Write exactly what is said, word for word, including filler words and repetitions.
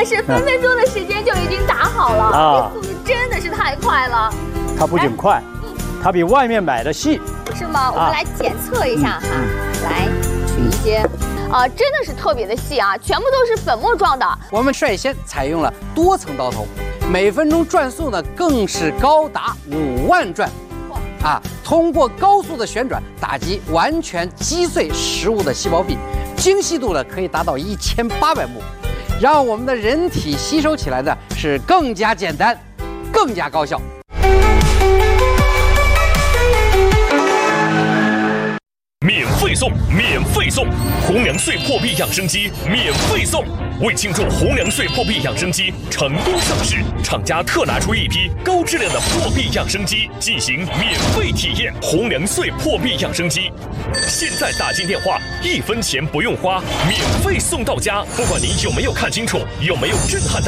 是分分钟的时间就已经打好了， 啊， 这速度真的是太快了。 它不仅快，它比外面买的细， 是吗？我们来检测一下哈，来取一些。啊，真的是特别的细啊，全部都是粉末状的。 我们率先采用了多层刀头，每分钟转速呢更是高达五万转。啊，通过高速的旋转打击，完全击碎食物的细胞壁，精细度呢可以达到一千八百目，让我们的人体吸收起来呢是更加简单，更加高效。 免费送，免费送！红粮穗破壁养生机免费送！为庆祝红粮穗破壁养生机成功上市，厂家特拿出一批高质量的破壁养生机进行免费体验。红粮穗破壁养生机，现在打进电话，一分钱不用花，免费送到家。不管您有没有看清楚，有没有震撼到。